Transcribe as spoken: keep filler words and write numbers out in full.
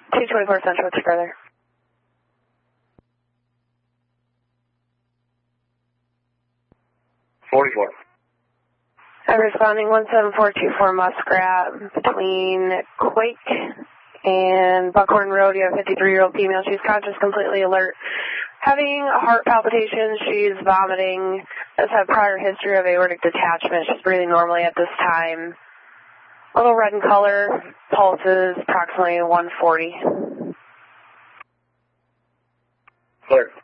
two twenty-four Central, what's your further? forty-four. I'm responding one seven four two four Muskrat between Quake and Buckhorn Road. You have a fifty-three-year-old female. She's conscious, completely alert. Having heart palpitations, she's vomiting, does have prior history of aortic detachment. She's breathing normally at this time. A little red in color, pulses approximately one forty. Clear.